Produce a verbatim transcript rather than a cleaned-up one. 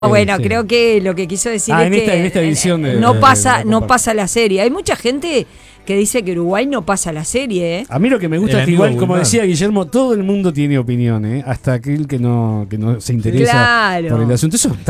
Bueno, sí. creo que lo que quiso decir ah, es en que esta, en esta edición de, no de- pasa, de- de- no pasa la serie. Hay mucha gente que dice que Uruguay no pasa la serie, ¿eh? A mí lo que me gusta El es que amigo igual, como Guzmán. decía Guillermo, todo el mundo tiene opinión, ¿eh? Hasta aquel que no, que no se interesa Claro. por el asunto. Eso